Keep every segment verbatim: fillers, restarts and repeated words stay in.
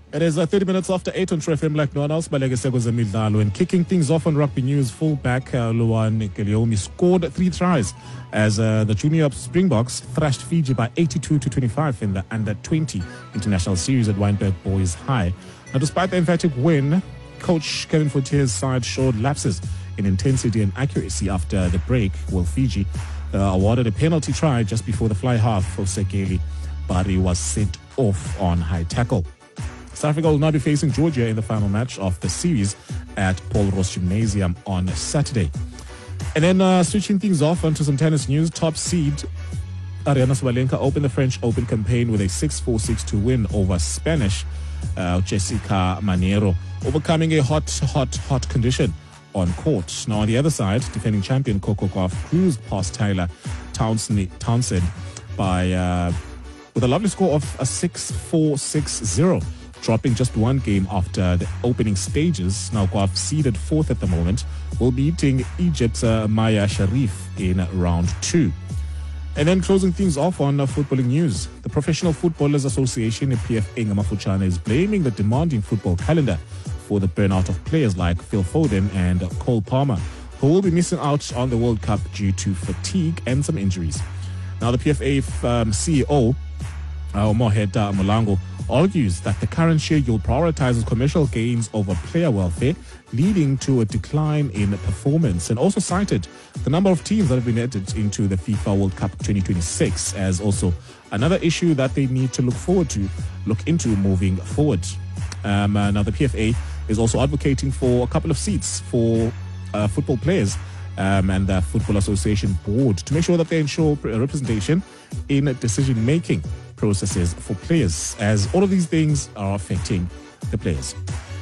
It is uh, thirty minutes after eight on True F M like no one else. Baleke Zemidlalo, and kicking things off on rugby news, fullback uh, Luan Keliomi scored three tries as uh, the junior Springboks thrashed Fiji by eighty-two to twenty-five in the under twenty international series at Wynberg Boys High. Now, despite the emphatic win, coach Kevin Fortier's side showed lapses in intensity and accuracy after the break, while Fiji uh, awarded a penalty try just before the fly half for Sekeli, but he was sent off on high tackle. South Africa will now be facing Georgia in the final match of the series at Paul Ross Gymnasium on Saturday. And then uh, switching things off onto some tennis news, top seed Aryna Sabalenka opened the French Open campaign with a six four six two win over Spanish uh, Jessica Manero, overcoming a hot, hot, hot condition on court. Now on the other side, defending champion Coco Gauff cruised past Tyler Townsend, Townsend by uh, with a lovely score of a six four six zero. Dropping just one game after the opening stages. Now Gauff, seeded fourth at the moment, will be beating Egypt's uh, Maya Sharif in round two. And then closing things off on uh, footballing news, the Professional Footballers Association, P F A Ngamafuchana, is blaming the demanding football calendar for the burnout of players like Phil Foden and Cole Palmer, who will be missing out on the World Cup due to fatigue and some injuries. Now the P F A um, C E O, uh, Mohed uh, Mulango, argues that the current schedule prioritizes commercial gains over player welfare, leading to a decline in performance, and also cited the number of teams that have been added into the FIFA World Cup twenty twenty-six as also another issue that they need to look forward to, look into moving forward. Um, uh, now the P F A is also advocating for a couple of seats for uh, football players um, and the Football Association Board to make sure that they ensure representation in decision-making processes for players, as all of these things are affecting the players.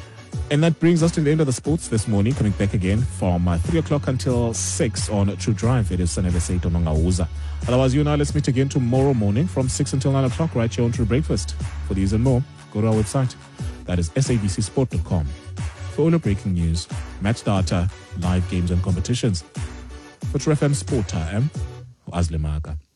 And that brings us to the end of the sports this morning, coming back again from uh, three o'clock until six on True Drive. It is Sanele Seito Nongauza. Otherwise, you and I, let's meet again tomorrow morning from six until nine o'clock right here on True Breakfast. For these and more, go to our website. That is S A B C sport dot com. For all your breaking news, match data, live games and competitions. For True F M Sport, I am Azle Maga.